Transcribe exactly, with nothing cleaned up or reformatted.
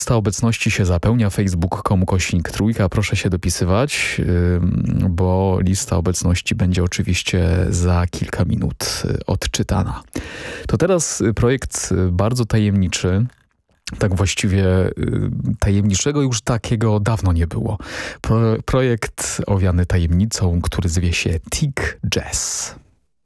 Lista obecności się zapełnia, facebook kropka com kośnik trójka, proszę się dopisywać, bo lista obecności będzie oczywiście za kilka minut odczytana. To teraz projekt bardzo tajemniczy, tak właściwie tajemniczego już takiego dawno nie było. Pro, projekt owiany tajemnicą, który zwie się Tick Jazz.